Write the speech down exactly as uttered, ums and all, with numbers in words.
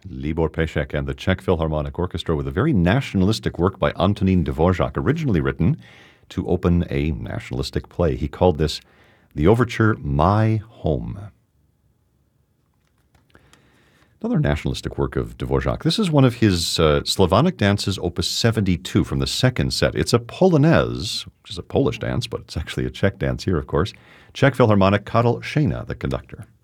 Libor Pešek and the Czech Philharmonic Orchestra with a very nationalistic work by Antonín Dvořák, originally written to open a nationalistic play. He called this the overture My Home. Another nationalistic work of Dvořák. This is one of his uh, Slavonic dances, opus seventy-two, from the second set. It's a Polonaise, which is a Polish dance, but it's actually a Czech dance here, of course. Czech Philharmonic, Karel Šejna, the conductor.